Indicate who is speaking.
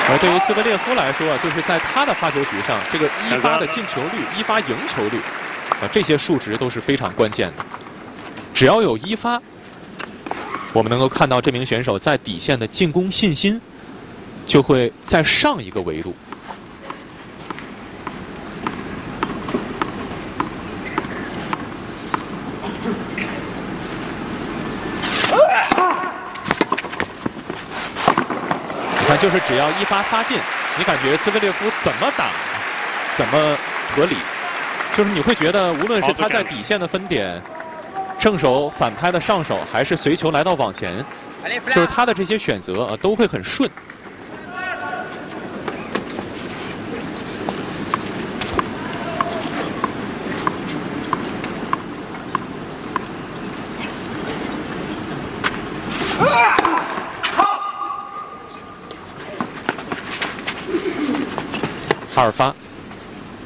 Speaker 1: 而对于兹维列夫来说啊，就是在他的发球局上，这个一发的进球率、一发赢球率，这些数值都是非常关键的。只要有一发，我们能够看到这名选手在底线的进攻信心就会再上一个维度。你看，就是只要一发发进，你感觉兹维列夫怎么打，怎么合理，就是你会觉得，无论是他在底线的分点，正手反拍的上手，还是随球来到网前，就是他的这些选择都会很顺。哈尔发。